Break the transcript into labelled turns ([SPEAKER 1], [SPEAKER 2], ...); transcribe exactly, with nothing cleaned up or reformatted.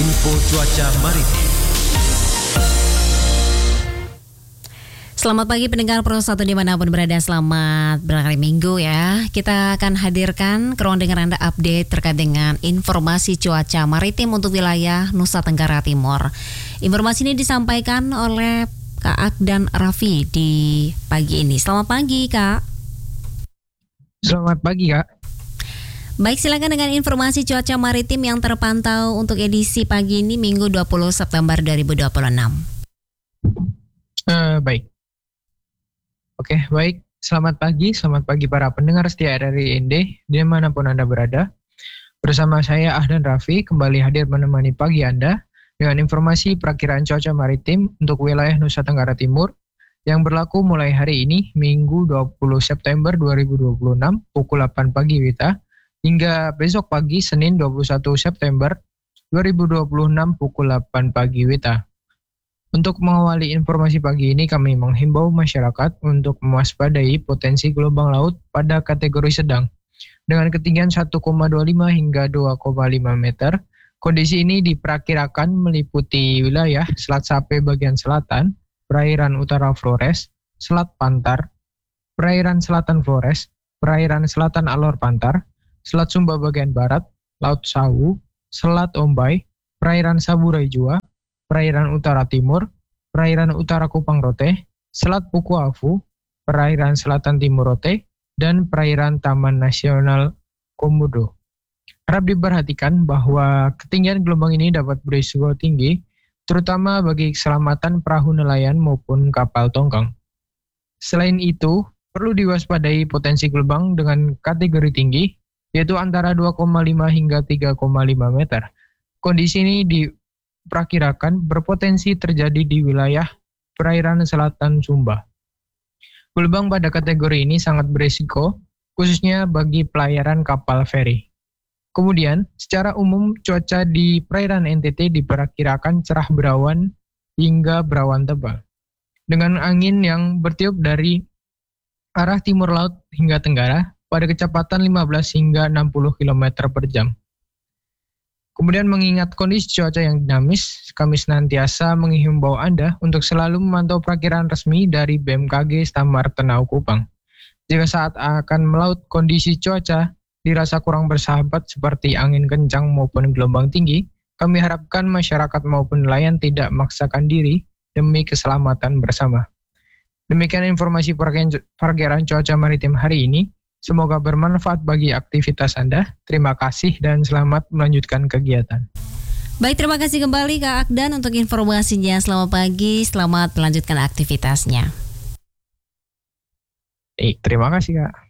[SPEAKER 1] Info cuaca maritim.
[SPEAKER 2] Selamat pagi pendengar Pro satu dimanapun berada, selamat berhari Minggu ya. Kita akan hadirkan ke ruang dengar Anda update terkait dengan informasi cuaca maritim untuk wilayah Nusa Tenggara Timur. Informasi ini disampaikan oleh Kak Ak dan Raffi di pagi ini. Selamat pagi Kak.
[SPEAKER 3] Selamat pagi Kak.
[SPEAKER 2] Baik, silakan dengan informasi cuaca maritim yang terpantau untuk edisi pagi ini Minggu dua puluh September dua ribu dua puluh enam.
[SPEAKER 3] Uh, baik. Oke, baik. Selamat pagi, selamat pagi para pendengar setia R R I N D dimanapun Anda berada. Bersama saya Ahdan Raffi kembali hadir menemani pagi Anda dengan informasi perakiraan cuaca maritim untuk wilayah Nusa Tenggara Timur yang berlaku mulai hari ini Minggu dua puluh September dua ribu dua puluh enam pukul delapan pagi W I T A hingga besok pagi Senin dua puluh satu September dua ribu dua puluh enam pukul delapan pagi W I T A. Untuk mengawali informasi pagi ini, kami menghimbau masyarakat untuk mewaspadai potensi gelombang laut pada kategori sedang dengan ketinggian satu koma dua lima hingga dua koma lima meter. Kondisi ini diperkirakan meliputi wilayah Selat Sape bagian selatan, perairan utara Flores, Selat Pantar, perairan selatan Flores, perairan selatan Alor Pantar, Selat Sumba bagian barat, Laut Sawu, Selat Ombai, perairan Saburai Jua, perairan utara timur, perairan utara Kupang Rote, Selat Puku Afu, perairan selatan timur Rote, dan perairan Taman Nasional Komodo. Harap diperhatikan bahwa ketinggian gelombang ini dapat berisiko tinggi, terutama bagi keselamatan perahu nelayan maupun kapal tongkang. Selain itu, perlu diwaspadai potensi gelombang dengan kategori tinggi, yaitu antara dua koma lima hingga tiga koma lima meter. Kondisi ini di Perakirakan berpotensi terjadi di wilayah perairan selatan Sumba. Gelombang pada kategori ini sangat berisiko, khususnya bagi pelayaran kapal feri. Kemudian, secara umum cuaca di perairan N T T diperkirakan cerah berawan hingga berawan tebal, dengan angin yang bertiup dari arah timur laut hingga tenggara pada kecepatan lima belas hingga enam puluh kilometer per jam. Kemudian mengingat kondisi cuaca yang dinamis, kami senantiasa menghimbau Anda untuk selalu memantau perakiraan resmi dari B M K G Stamar Tenau Kupang. Jika saat akan melaut kondisi cuaca dirasa kurang bersahabat seperti angin kencang maupun gelombang tinggi, kami harapkan masyarakat maupun nelayan tidak memaksakan diri demi keselamatan bersama. Demikian informasi perakiraan cuaca maritim hari ini. Semoga bermanfaat bagi aktivitas Anda. Terima kasih dan selamat melanjutkan kegiatan.
[SPEAKER 2] Baik, terima kasih kembali Kak Akdan untuk informasinya. Selamat pagi, selamat melanjutkan aktivitasnya.
[SPEAKER 3] Baik, terima kasih Kak.